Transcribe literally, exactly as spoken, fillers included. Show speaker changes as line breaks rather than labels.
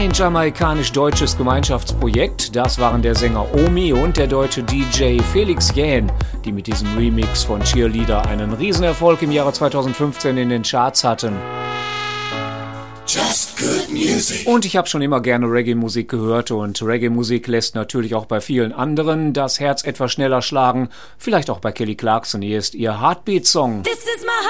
Ein jamaikanisch-deutsches Gemeinschaftsprojekt, das waren der Sänger Omi und der deutsche D J Felix Jähn, die mit diesem Remix von Cheerleader einen Riesenerfolg im Jahre zweitausendfünfzehn in den Charts hatten.
Just good music.
Und ich habe schon immer gerne Reggae-Musik gehört und Reggae-Musik lässt natürlich auch bei vielen anderen das Herz etwas schneller schlagen. Vielleicht auch bei Kelly Clarkson, hier ist ihr Heartbeat-Song.
This is my